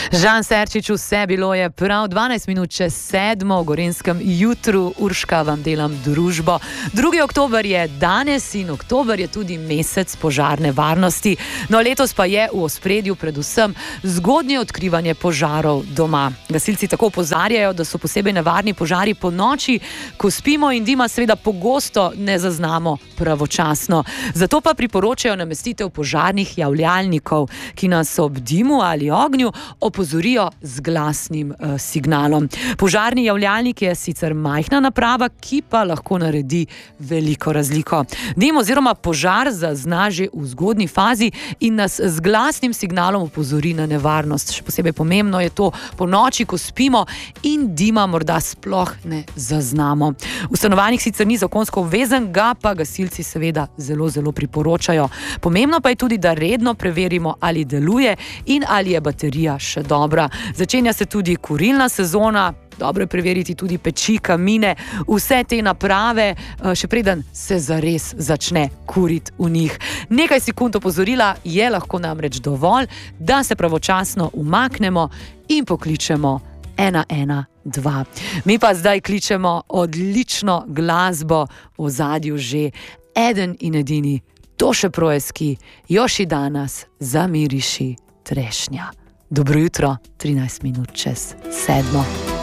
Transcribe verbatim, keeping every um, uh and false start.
Žan Serčič, vse bilo je prav dvanajst minut čez sedmo v Gorenjskem jutru. Urška, vam delam družbo. drugi oktober je danes in oktober je tudi mesec požarne varnosti. No, letos pa je v ospredju predvsem zgodnje odkrivanje požarov doma. Gasilci tako opozarjajo, da so posebej nevarni požari po noči, ko spimo in dima seveda pogosto ne zaznamo pravočasno. Zato pa priporočajo namestitev požarnih javljalnikov, ki nas ob dimu ali ognju opozorijo z glasnim uh, signalom. Požarni javljalnik je sicer majhna naprava, ki pa lahko naredi veliko razliko. Dim oziroma požar zazna že v zgodnji fazi in nas z glasnim signalom opozori na nevarnost. Še posebej pomembno je to po noči, ko spimo in dima morda sploh ne zaznamo. V stanovanjih sicer ni zakonsko obvezen, ga pa gasilci seveda zelo, zelo priporočajo. Pomembno pa je tudi, da redno preverimo, ali deluje in ali je baterija še dobra. Začenja se tudi kurilna sezona, dobro je preveriti tudi peči, kamine, vse te naprave, še preden se zares začne kuriti v njih. Nekaj sekund opozorila je lahko namreč dovolj, da se pravočasno umaknemo in pokličemo ena ena dva. Mi pa zdaj kličemo odlično glasbo, v ozadju že eden in edini Toše Proeski, Joši danas zamiriši trešnja. Dobro jutro, trinajst minut čez sedmo.